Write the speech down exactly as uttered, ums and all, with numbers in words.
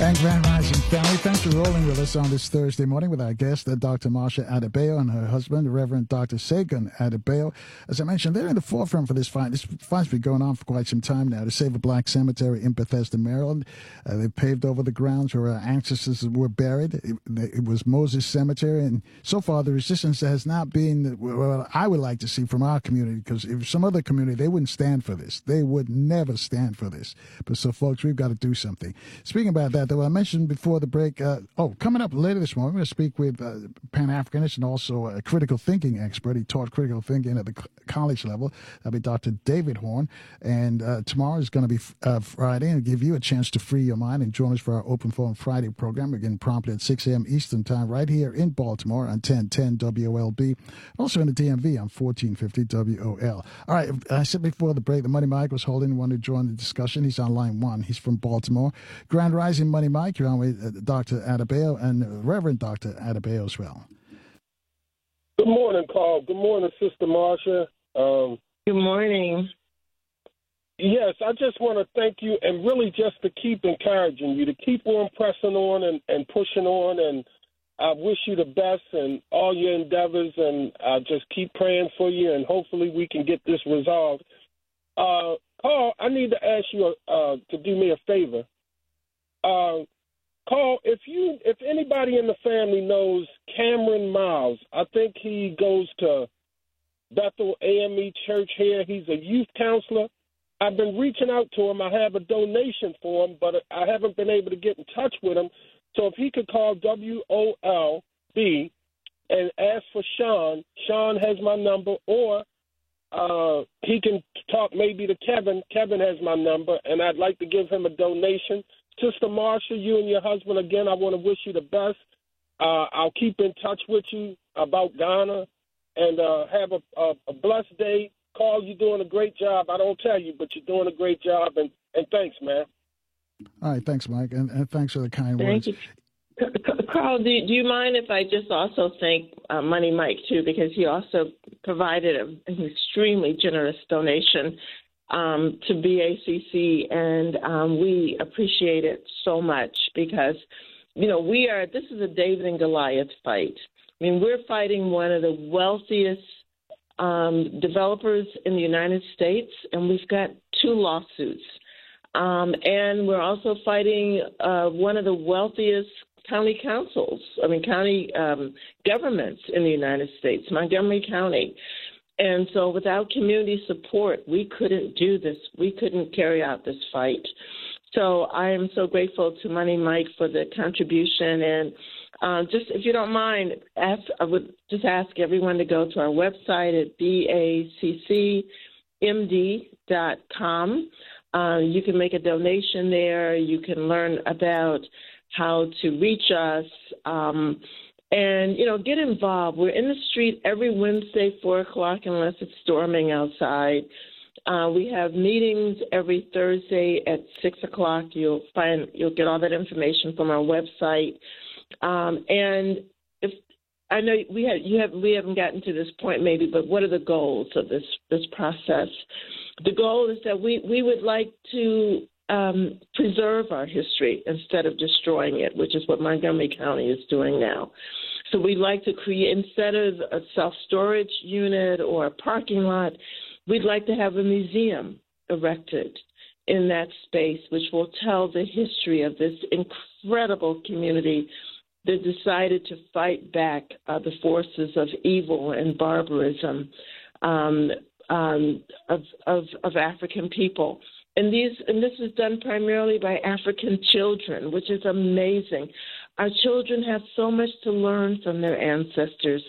And Grand Rising family, thanks for rolling with us on this Thursday morning with our guest, uh, Doctor Marsha Adebayo, and her husband, the Reverend Doctor Segun Adebayo. As I mentioned, they're in the forefront for this fight. This fight's been going on for quite some time now to save a black cemetery in Bethesda, Maryland. Uh, they paved over the grounds where our ancestors were buried. It, it was Moses Cemetery, and so far the resistance has not been what I would like to see from our community, because if some other community, they wouldn't stand for this. They would never stand for this. But so, folks, we've got to do something. Speaking about that, though, I mentioned before the break, uh, oh, coming up later this morning, we're going to speak with uh, Pan-Africanist and also a critical thinking expert. He taught critical thinking at the college level. That'll be Doctor David Horn. And uh, tomorrow is going to be uh, Friday, and give you a chance to free your mind and join us for our Open Forum Friday program. Again, promptly at six a.m. Eastern Time, right here in Baltimore on ten ten W O L B. Also in the D M V on fourteen fifty W O L. All right, I said before the break, the Money Mike was holding, wanted to join the discussion. He's on line one. He's from Baltimore. Grand Rising, Money Mike. You're on with uh, Doctor Adebayo and uh, Reverend Doctor Adebayo as well. Good morning, Carl. Good morning, Sister Marsha. Um, Good morning. Yes, I just want to thank you, and really just to keep encouraging you, to keep on pressing on and, and pushing on, and I wish you the best in all your endeavors, and I just keep praying for you, and hopefully we can get this resolved. Uh, Carl, I need to ask you uh, to do me a favor. Uh, Carl, if you, if anybody in the family knows Cameron Miles, I think he goes to Bethel A M E Church here. He's a youth counselor. I've been reaching out to him. I have a donation for him, but I haven't been able to get in touch with him. So if he could call W O L B and ask for Sean, Sean has my number, or uh, he can talk maybe to Kevin. Kevin has my number, and I'd like to give him a donation. Sister Marsha, you and your husband, again, I want to wish you the best. Uh, I'll keep in touch with you about Ghana, and uh, have a, a, a blessed day. Carl, you're doing a great job. I don't tell you, but you're doing a great job, and, and thanks, man. All right, thanks, Mike, and, and thanks for the kind Thank words. you. Carl, do, do you mind if I just also thank uh, Money Mike, too, because he also provided a, an extremely generous donation um, to B A C C, and um, we appreciate it so much because, you know, we are, this is a David and Goliath fight. I mean, we're fighting one of the wealthiest um, developers in the United States, and we've got two lawsuits. Um, and we're also fighting uh, one of the wealthiest county councils, I mean, county um, governments in the United States, Montgomery County. And so without community support, we couldn't do this. We couldn't carry out this fight. So I am so grateful to Money Mike for the contribution. And uh, just, if you don't mind, ask, I would just ask everyone to go to our website at B A C C M D dot com. Uh, you can make a donation there. You can learn about how to reach us. Um, and, you know, get involved. We're in the street every Wednesday, four o'clock, unless it's storming outside. Uh, we have meetings every Thursday at six o'clock. You'll find, you'll get all that information from our website. Um, and if I know we have, you have, we haven't gotten to this point maybe, but what are the goals of this, this process? The goal is that we, we would like to um, preserve our history instead of destroying it, which is what Montgomery County is doing now. So we'd like to create, instead of a self-storage unit or a parking lot, we'd like to have a museum erected in that space, which will tell the history of this incredible community that decided to fight back uh, the forces of evil and barbarism um, um, of, of, of African people. And these, and this is done primarily by African children, which is amazing. Our children have so much to learn from their ancestors.